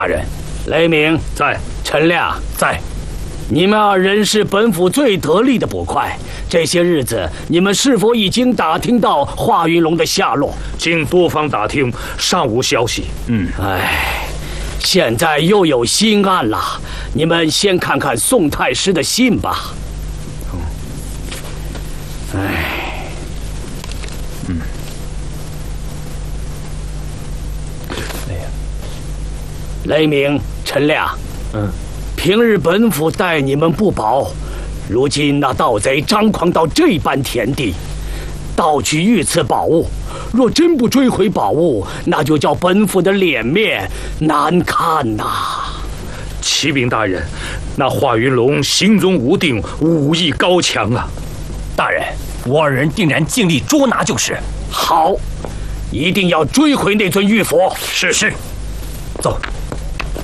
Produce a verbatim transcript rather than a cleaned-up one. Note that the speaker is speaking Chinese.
大人，雷鸣在， 陈亮在。 你们二人是本府最得力的捕快，这些日子你们是否已经打听到华云龙的下落？ 经多方打听，尚无消息。 嗯，唉，现在又有新案了，你们先看看宋太师的信吧。唉， 嗯， 雷鸣、陈亮， 嗯。 平日本府待你们不薄，如今那盗贼张狂到这般田地，盗取御赐宝物，若真不追回宝物，那就叫本府的脸面难看呐、啊！ 启禀大人，那华云龙行踪无定，武艺高强啊！ 大人，我二人定然尽力捉拿就是。 好，一定要追回那尊玉佛。 是是， 走。